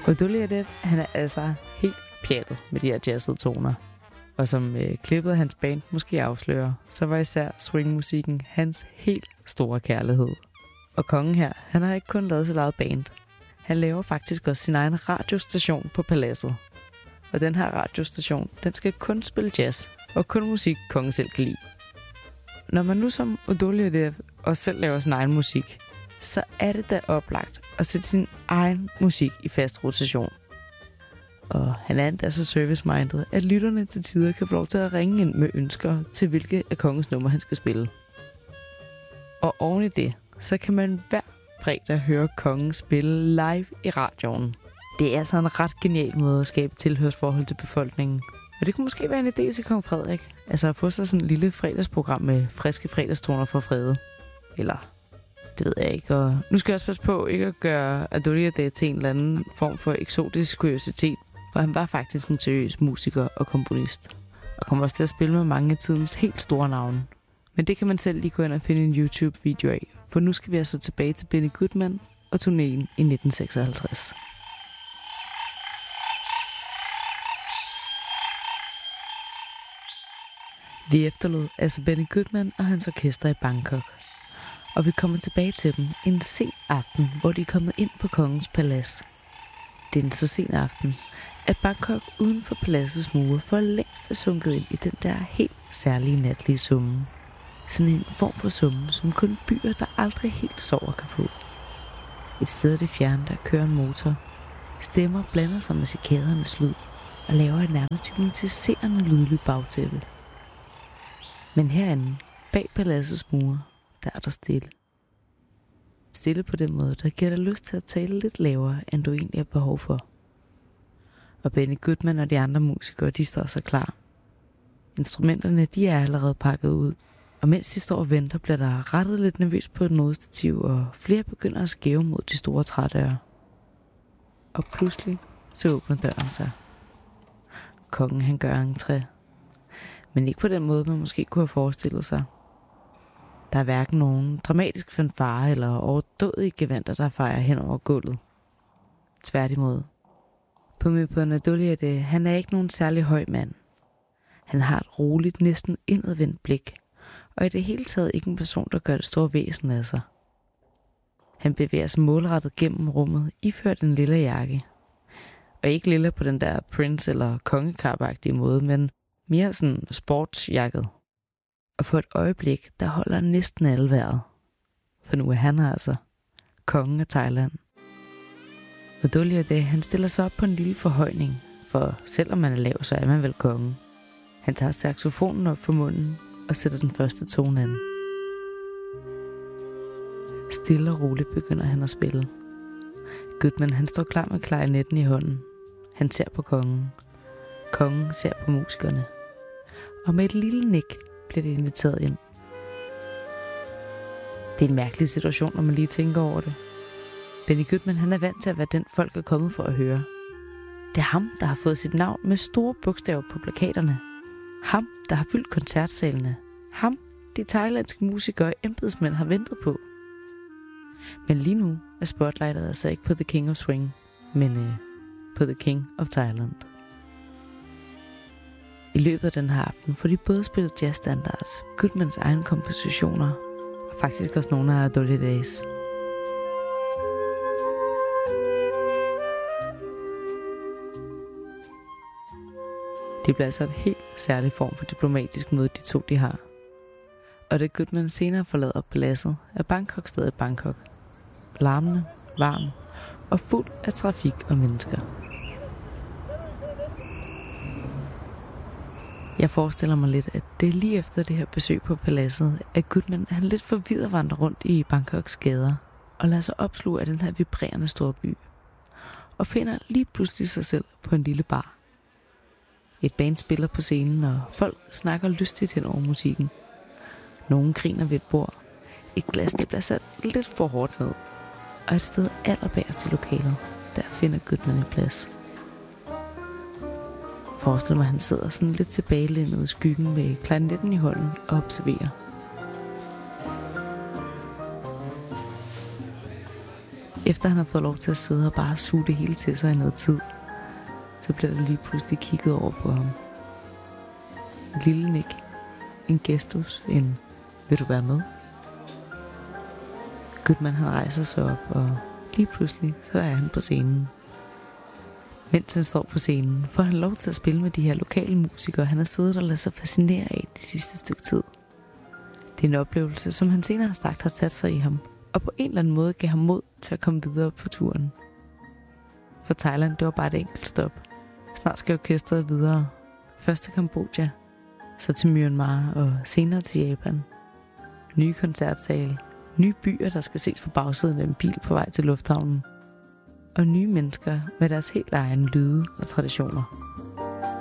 Odoliadev, han er altså helt pjattet med de her jazzede toner. Og som klippet af hans band måske afslører, så var især swingmusikken hans helt store kærlighed. Og kongen her, han har ikke kun lavet sit eget band. Han laver faktisk også sin egen radiostation på paladset. Og den her radiostation, den skal kun spille jazz, og kun musik, kongen selv kan lide. Når man nu som Odoliadev også selv laver sin egen musik, så er det da oplagt at sætte sin egen musik i fast rotation. Og han er endda så service-minded, at lytterne til tider kan få lov til at ringe ind med ønsker til, hvilke af kongens numre han skal spille. Og oven i det, så kan man hver fredag høre kongen spille live i radioen. Det er altså en ret genial måde at skabe tilhørsforhold til befolkningen. Og det kunne måske være en idé til kong Frederik. Altså at få sig sådan et lille fredagsprogram med friske fredagstoner for Frede. Eller, det ved jeg ikke. Og nu skal jeg også passe på ikke at gøre Odoliadev til en eller anden form for eksotisk kuriositet. For han var faktisk en seriøs musiker og komponist. Og kom også til at spille med mange af tidens helt store navne. Men det kan man selv lige gå ind og finde en YouTube-video af. For nu skal vi altså tilbage til Benny Goodman og turnéen i 1956. Vi efterlod altså Benny Goodman og hans orkester i Bangkok. Og vi kommer tilbage til dem en sen aften, hvor de er kommet ind på kongens palads. Det er en så sen aften, at Bangkok uden for paladsets mure for længst er sunket ind i den der helt særlige natlige summe. Sådan en form for summe, som kun byer, der aldrig helt sover, kan få. Et sted i det fjerne, der kører en motor. Stemmer blander sig med cikadernes lyd og laver et nærmest hypnotiserende lydligt bagtæppe. Men herinde, bag paladsets mure, der er der stille. Stille på den måde, der giver dig lyst til at tale lidt lavere, end du egentlig har behov for. Og Benny Goodman og de andre musikere, de står så klar. Instrumenterne, de er allerede pakket ud. Og mens de står og venter, bliver der rettet lidt nervøst på et nodestativ, og flere begynder at skæve mod de store trædøre. Og pludselig så åbner døren sig. Kongen, han gør entré. Men ikke på den måde, man måske kunne have forestillet sig. Der er hverken nogen dramatisk fanfare eller overdådige gevanter, der fejrer hen over gulvet. Tværtimod. Bhumibol Adulyadej, han er ikke nogen særlig høj mand. Han har et roligt, næsten indadvendt blik, og i det hele taget ikke en person, der gør det store væsen af sig. Han bevæger sig målrettet gennem rummet, iført en lille jakke. Og ikke lille på den der prince- eller kongekarpagtige måde, men mere sådan sportsjakket. Og for et øjeblik, der holder han næsten alle vejret. For nu er han altså kongen af Thailand. Odoliadev, han stiller sig op på en lille forhøjning, for selvom man er lav, så er man vel kongen. Han tager saxofonen op for munden og sætter den første tone an. Stille og roligt begynder han at spille. Goodman, han står klar med klarinetten i hånden. Han ser på kongen. Kongen ser på musikerne. Og med et lille nik bliver det inviteret ind. Det er en mærkelig situation, når man lige tænker over det. Benny Goodman, han er vant til at være den, folk er kommet for at høre. Det er ham, der har fået sit navn med store bogstaver på plakaterne. Ham, der har fyldt koncertsalene. Ham, de thailandske musikere og embedsmænd har ventet på. Men lige nu er spotlightet altså ikke på The King of Swing, men på The King of Thailand. I løbet af den her aften får de både spillet jazzstandards, Goodmans egne kompositioner og faktisk også nogle af Adulyadejs. Det bliver altså en helt særlig form for diplomatisk møde, de to de har. Og da Goodman senere forlader paladset, er Bangkok stadig Bangkok. Larmende, varm og fuld af trafik og mennesker. Jeg forestiller mig lidt, at det er lige efter det her besøg på paladset, at Goodman han lidt forvirret vandrer rundt i Bangkoks gader og lader sig opsluge af den her vibrerende store by. Og finder lige pludselig sig selv på en lille bar. Et band spiller på scenen, og folk snakker lystigt hen over musikken. Nogen griner ved et bord. Et glas det bliver sat lidt for hårdt ned. Og et sted allerbærest i lokalet, der finder Goodman en plads. Forestil mig, at han sidder sådan lidt tilbagelænet i skyggen med klarinetten i hånden og observerer. Efter han har fået lov til at sidde og bare suge det hele til sig i noget tid, så bliver der lige pludselig kigget over på ham. Et lille nik, en gestus, en vil du være med? Goodman han rejser sig op, og lige pludselig så er han på scenen. Mens han står på scenen, får han lov til at spille med de her lokale musikere, han har siddet og ladet sig fascinere af det sidste stykke tid. Det er en oplevelse, som han senere har sagt har sat sig i ham, og på en eller anden måde gav ham mod til at komme videre på turen. For Thailand, det var bare et enkelt stop. Snart skal orkestret videre. Først til Kambodja, så til Myanmar og senere til Japan. Nye koncertsale, nye byer, der skal ses fra bagsiden af en bil på vej til lufthavnen. Og nye mennesker med deres helt egen lyde og traditioner.